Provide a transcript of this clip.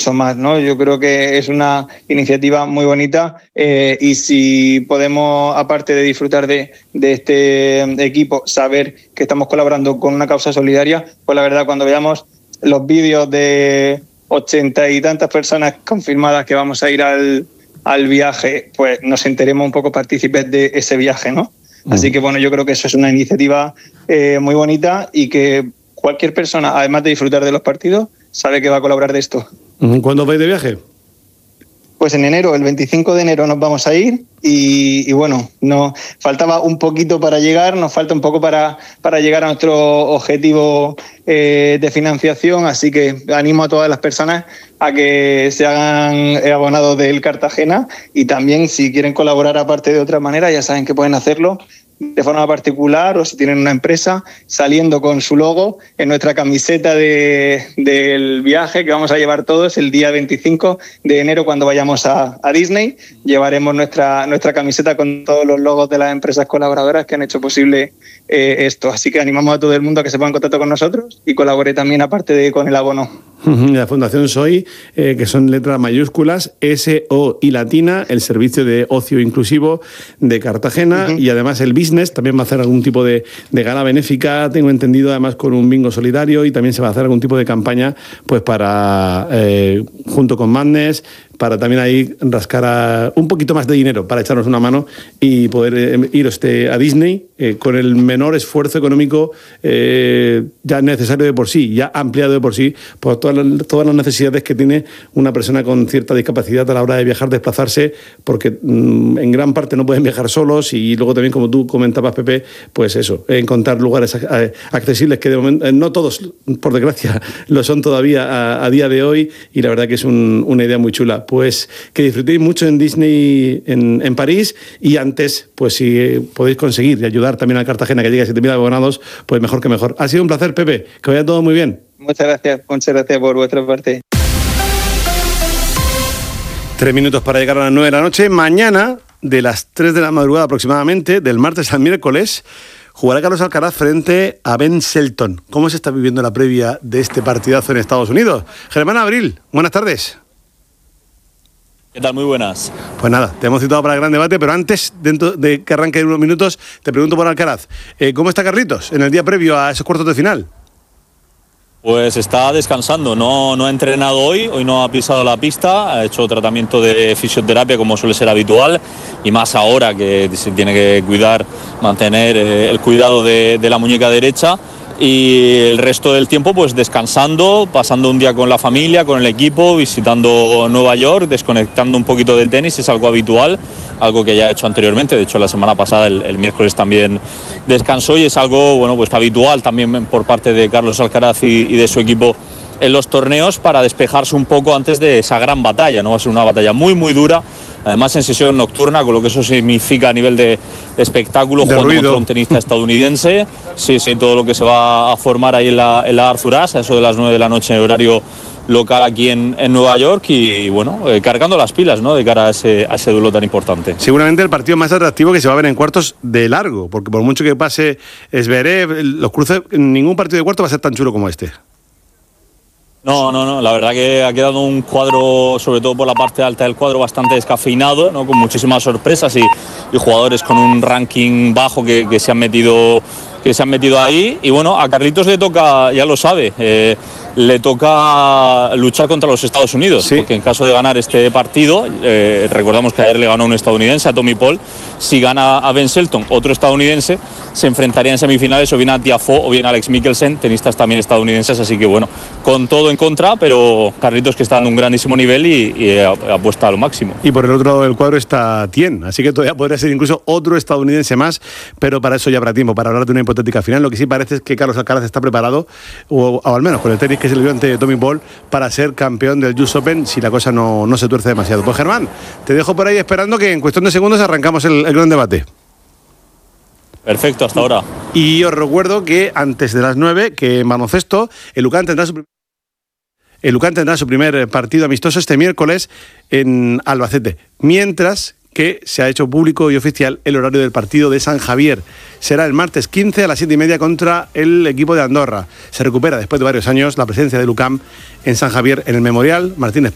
mucho más, ¿no? Yo creo que es una iniciativa muy bonita y si podemos, aparte de disfrutar de este equipo, saber que estamos colaborando con una causa solidaria, pues la verdad, cuando veamos los vídeos de 80 y tantas personas confirmadas que vamos a ir al viaje, pues nos enteremos un poco partícipes de ese viaje, ¿no? Así que bueno, yo creo que eso es una iniciativa muy bonita y que cualquier persona, además de disfrutar de los partidos, sabe que va a colaborar de esto. ¿Cuándo vais de viaje? Pues en enero, el 25 de enero nos vamos a ir y bueno, nos faltaba un poquito para llegar, nos falta un poco para llegar a nuestro objetivo de financiación, así que animo a todas las personas a que se hagan abonados del Cartagena y también si quieren colaborar aparte de otra manera, ya saben que pueden hacerlo de forma particular o si tienen una empresa, saliendo con su logo en nuestra camiseta del viaje que vamos a llevar todos el día 25 de enero cuando vayamos a Disney. Llevaremos nuestra camiseta con todos los logos de las empresas colaboradoras que han hecho posible esto. Así que animamos a todo el mundo a que se ponga en contacto con nosotros y colabore también aparte con el abono. La Fundación SOI, que son letras mayúsculas, SO y latina, el servicio de ocio inclusivo de Cartagena y además el business también va a hacer algún tipo de gala benéfica, tengo entendido, además con un bingo solidario y también se va a hacer algún tipo de campaña pues para, junto con Madness, para también ahí rascar un poquito más de dinero para echarnos una mano y poder ir a Disney con el menor esfuerzo económico ya necesario de por sí, ya ampliado de por sí, por todas las necesidades que tiene una persona con cierta discapacidad a la hora de viajar, desplazarse, porque en gran parte no pueden viajar solos y luego también, como tú comentabas, Pepe, pues eso, encontrar lugares accesibles que de momento, no todos, por desgracia, lo son todavía a día de hoy y la verdad que es una idea muy chula. Pues que disfrutéis mucho en Disney en París y antes, pues si podéis conseguir y ayudar también a Cartagena que llegue a 7.000 abonados, pues mejor que mejor. Ha sido un placer, Pepe, que vaya todo muy bien. Muchas gracias por vuestra parte. 3 minutos para llegar a las 9 de la noche. Mañana, de las 3 de la madrugada aproximadamente, del martes al miércoles, jugará Carlos Alcaraz frente a Ben Shelton. ¿Cómo se está viviendo la previa de este partidazo en Estados Unidos? Germán Abril, buenas tardes. ¿Qué tal? Muy buenas. Pues nada, te hemos citado para el gran debate, pero antes, dentro de que arranque en unos minutos, te pregunto por Alcaraz. ¿Cómo está Carlitos en el día previo a esos cuartos de final? Pues está descansando, no ha entrenado hoy no ha pisado la pista, ha hecho tratamiento de fisioterapia como suele ser habitual y más ahora que se tiene que cuidar, mantener el cuidado de la muñeca derecha. Y el resto del tiempo pues descansando, pasando un día con la familia, con el equipo, visitando Nueva York, desconectando un poquito del tenis, es algo habitual, algo que ya he hecho anteriormente, de hecho la semana pasada, el miércoles también descansó y es algo bueno pues habitual también por parte de Carlos Alcaraz y de su equipo en los torneos para despejarse un poco antes de esa gran batalla, ¿no? Va a ser una batalla muy muy dura, además en sesión nocturna, con lo que eso significa a nivel de espectáculo, jugando contra un tenista estadounidense, sí, todo lo que se va a formar ahí en la Arthur Ashe, a eso de las 9 de la noche en horario local aquí en Nueva York y bueno, cargando las pilas, ¿no? De cara a ese duelo tan importante. Seguramente el partido más atractivo que se va a ver en cuartos de largo, porque por mucho que pase Zverev, los cruces, ningún partido de cuarto va a ser tan chulo como este. No, la verdad que ha quedado un cuadro, sobre todo por la parte alta del cuadro, bastante descafeinado, ¿no? Con muchísimas sorpresas y jugadores con un ranking bajo que se han metido ahí. Y bueno, a Carlitos le toca, ya lo sabe, le toca luchar contra los Estados Unidos, sí. Porque en caso de ganar este partido, recordamos que ayer le ganó un estadounidense, a Tommy Paul, si gana a Ben Shelton, otro estadounidense, se enfrentaría en semifinales o bien a Tiafoe o bien a Alex Michelsen, tenistas también estadounidenses, así que bueno, con todo en contra, pero Carlitos que está en un grandísimo nivel y apuesta a lo máximo. Y por el otro lado del cuadro está Tien, así que todavía podría ser incluso otro estadounidense más, pero para eso ya habrá tiempo, para hablar de una hipotética final. Lo que sí parece es que Carlos Alcaraz está preparado, o al menos con el tenis que se le dio ante Tommy Paul, para ser campeón del US Open si la cosa no se tuerce demasiado. Pues Germán, te dejo por ahí esperando que en cuestión de segundos arrancamos el gran debate. Perfecto, hasta ahora. Y os recuerdo que antes de las 9, que en baloncesto, el UCAM tendrá su primer partido amistoso este miércoles en Albacete, mientras que se ha hecho público y oficial el horario del partido de San Javier. Será el martes 15 a las 7:30 contra el equipo de Andorra. Se recupera después de varios años la presencia del UCAM en San Javier, en el Memorial Martínez